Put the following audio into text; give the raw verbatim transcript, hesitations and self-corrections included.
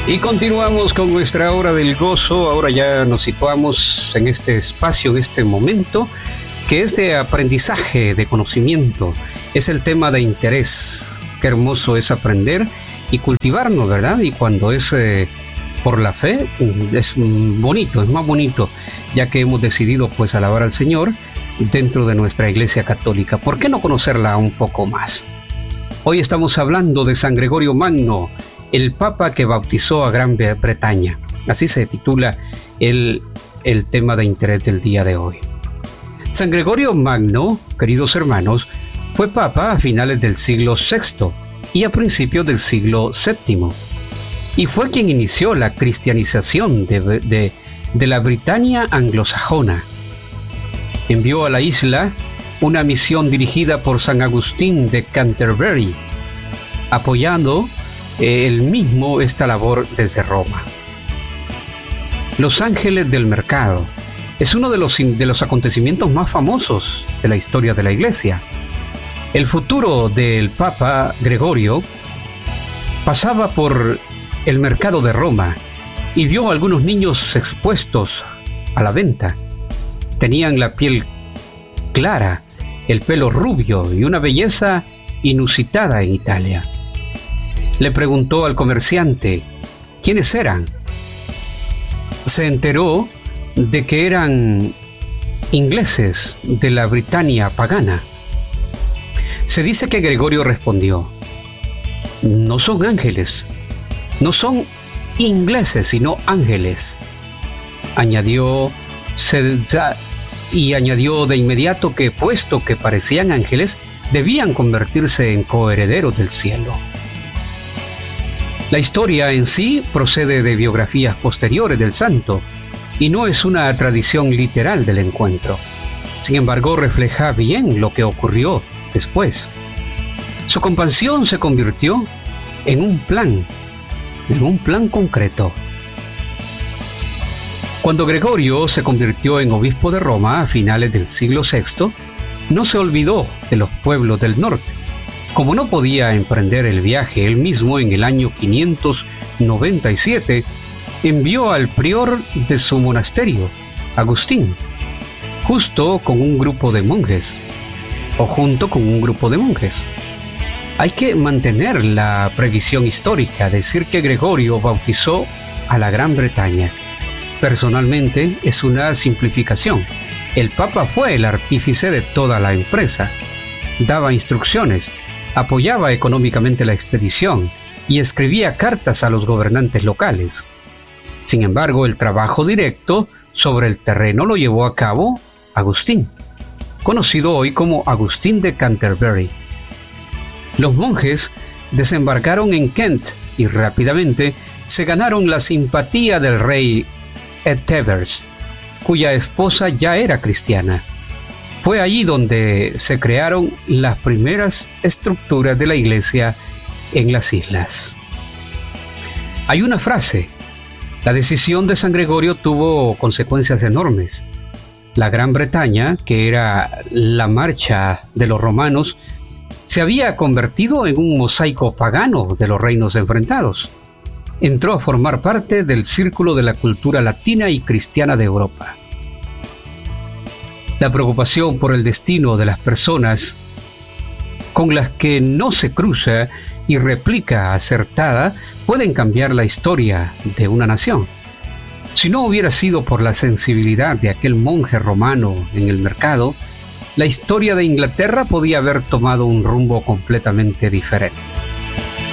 Y continuamos con nuestra hora del gozo. Ahora ya nos situamos en este espacio, en este momento, que es de aprendizaje, de conocimiento. Es el tema de interés. Qué hermoso es aprender y cultivarnos, ¿verdad? Y cuando es eh, por la fe, es bonito, es más bonito, ya que hemos decidido pues alabar al Señor dentro de nuestra Iglesia Católica. ¿Por qué no conocerla un poco más? Hoy estamos hablando de San Gregorio Magno, el Papa que bautizó a Gran Bretaña. Así se titula el, el tema de interés del día de hoy. San Gregorio Magno, queridos hermanos, fue Papa a finales del siglo sexto y a principios del siglo séptimo. Y fue quien inició la cristianización de, de, de la Britania anglosajona. Envió a la isla una misión dirigida por San Agustín de Canterbury, apoyando él mismo esta labor desde Roma. Los Ángeles del Mercado es uno de los, de los acontecimientos más famosos de la historia de la Iglesia. El futuro del Papa Gregorio pasaba por el mercado de Roma y vio a algunos niños expuestos a la venta. Tenían la piel clara, el pelo rubio y una belleza inusitada en Italia. Le preguntó al comerciante quiénes eran. Se enteró de que eran ingleses de la Britania pagana. Se dice que Gregorio respondió: no son ángeles, no son ingleses, sino ángeles. Añadió, se, y añadió de inmediato que, puesto que parecían ángeles, debían convertirse en coherederos del cielo. La historia en sí procede de biografías posteriores del santo y no es una tradición literal del encuentro. Sin embargo, refleja bien lo que ocurrió después. Su compasión se convirtió en un plan, en un plan concreto. Cuando Gregorio se convirtió en obispo de Roma a finales del siglo sexto, no se olvidó de los pueblos del norte. Como no podía emprender el viaje él mismo en el año quinientos noventa y siete, envió al prior de su monasterio, Agustín, justo con un grupo de monjes, o junto con un grupo de monjes. Hay que mantener la previsión histórica, decir que Gregorio bautizó a la Gran Bretaña. Personalmente es una simplificación. El Papa fue el artífice de toda la empresa, daba instrucciones, apoyaba económicamente la expedición y escribía cartas a los gobernantes locales. Sin embargo, el trabajo directo sobre el terreno lo llevó a cabo Agustín, conocido hoy como Agustín de Canterbury. Los monjes desembarcaron en Kent y rápidamente se ganaron la simpatía del rey Eadberht, cuya esposa ya era cristiana. Fue allí donde se crearon las primeras estructuras de la iglesia en las islas. Hay una frase: la decisión de San Gregorio tuvo consecuencias enormes. La Gran Bretaña, que era la marcha de los romanos, se había convertido en un mosaico pagano de los reinos enfrentados. Entró a formar parte del círculo de la cultura latina y cristiana de Europa. La preocupación por el destino de las personas con las que no se cruza y réplica acertada pueden cambiar la historia de una nación. Si no hubiera sido por la sensibilidad de aquel monje romano en el mercado, la historia de Inglaterra podía haber tomado un rumbo completamente diferente.